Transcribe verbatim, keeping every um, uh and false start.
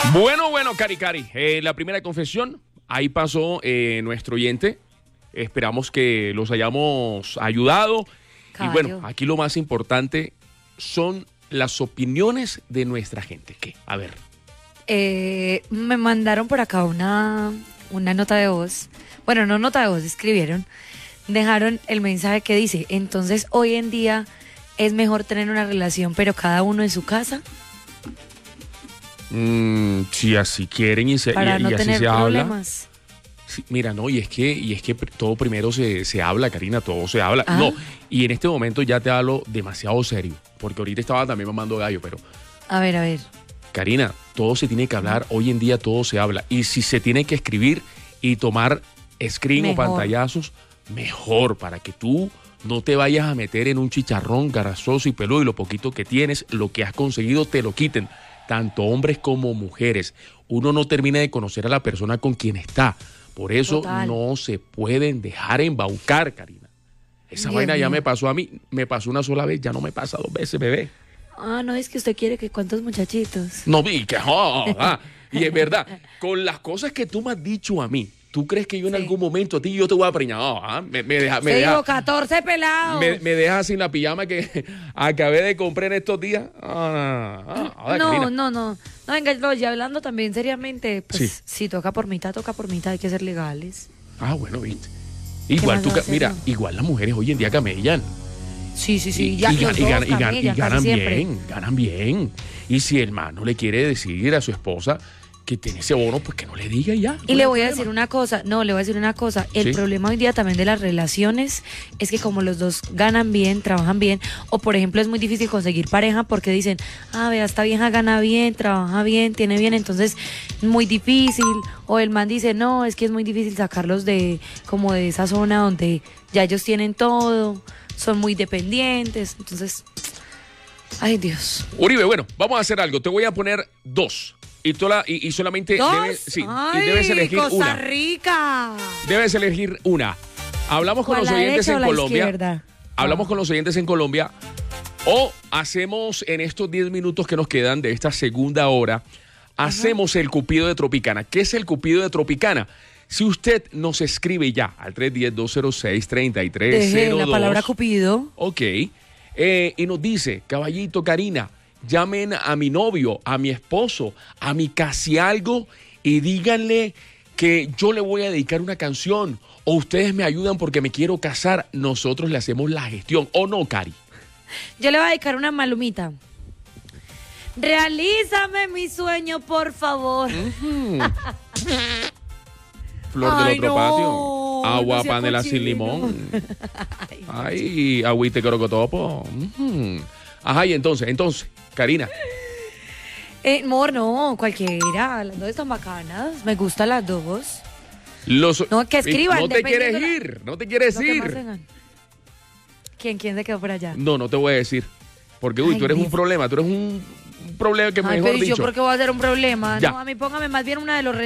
Bueno, bueno, Cari Cari, eh, la primera confesión, ahí pasó eh, nuestro oyente. Esperamos que los hayamos ayudado. Caballo. Y bueno, aquí lo más importante son las opiniones de nuestra gente. ¿Qué? A ver. Eh, me mandaron por acá una, una nota de voz. Bueno, no nota de voz, escribieron. Dejaron el mensaje que dice, entonces hoy en día es mejor tener una relación, pero cada uno en su casa. Mm, si así quieren y, se, Para y, no y así tener se habla. problemas. Sí, mira, no, y es que, y es que pr- todo primero se, se habla, Karina, todo se habla. Ah. No, y en este momento ya te hablo demasiado serio, porque ahorita estaba también mamando gallo, pero A ver, a ver. Karina, todo se tiene que hablar, hoy en día todo se habla. Y si se tiene que escribir y tomar screen Mejor. o pantallazos, mejor, para que tú no te vayas a meter en un chicharrón grasoso y peludo y lo poquito que tienes, lo que has conseguido, te lo quiten. Tanto hombres como mujeres. Uno no termina de conocer a la persona con quien está. Por eso Total. no se pueden dejar embaucar, Karina. Esa Dios vaina ya mío. me pasó a mí, me pasó una sola vez, ya no me pasa dos veces, bebé. Ah, no, es que usted quiere que cuántos muchachitos. No vi que joda. Y es verdad, con las cosas que tú me has dicho a mí, ¿tú crees que yo en Sí. algún momento a ti yo te voy a preñar? No, ah, me, me deja, me Se deja, dijo catorce pelados. me, me deja sin la pijama que acabé de comprar en estos días. Ah, ah, ah, No, Karina. no, no. No, venga, no, ya hablando también seriamente, pues Sí. si toca por mitad, toca por mitad, hay que ser legales. Ah, bueno, viste. Igual más tú, va a ca- hacer mira, uno? igual las mujeres hoy en día camellan. Sí, sí, sí. Y, ya y los gan- y dos gan- y gan- y camellan, casi ganan siempre. bien, ganan bien. Y si el man no le quiere decir a su esposa que tiene ese bono, pues que no le diga y ya. Y le voy a decir una cosa, no, le voy a decir una cosa. El Sí. problema hoy día también de las relaciones es que como los dos ganan bien, trabajan bien, o por ejemplo es muy difícil conseguir pareja porque dicen, ah, vea, esta vieja gana bien, trabaja bien, tiene bien, entonces muy difícil. O el man dice, no, es que es muy difícil sacarlos de como de esa zona donde ya ellos tienen todo, son muy dependientes, entonces, ay Dios. Uribe, bueno, vamos a hacer algo. Te voy a poner dos. Y, toda, y, y solamente ¿Dos? debes, sí, Ay, y debes elegir Costa una. Rica. Debes elegir una. Hablamos con ¿Cuál, los la oyentes derecha o en la Colombia. izquierda? Hablamos Ah. con los oyentes en Colombia. O hacemos en estos diez minutos que nos quedan de esta segunda hora, hacemos el Cupido de Tropicana. ¿Qué es el Cupido de Tropicana? Si usted nos escribe ya al tres uno cero, dos cero seis, tres tres Deje cero dos. la palabra Cupido. Ok. Eh, y nos dice, caballito, Karina, llamen a mi novio, a mi esposo, a mi casi algo y díganle que yo le voy a dedicar una canción o ustedes me ayudan porque me quiero casar, nosotros le hacemos la gestión. ¿O no, Cari? Yo le voy a dedicar una malumita. Realízame mi sueño, por favor. Flor Ay, del otro no, patio. Agua no sea panela sin cochino. limón. Ay, agüite crocotopo. Ujú. Ajá, y entonces, entonces, Karina. Eh, amor, no, cualquiera. Las dos están bacanas. Me gustan las dos. Los, No, que escriban, No te quieres dependiendo la- ir, no te quieres Lo que más ir. tengan. ¿Quién, quién se quedó por allá? No, no te voy a decir. Porque, uy, Ay, tú eres mi- un problema, tú eres un un problema que Ay, mejor pero ¿y yo dicho. por qué voy a hacer un problema? Ya. No, a mí póngame más bien una de los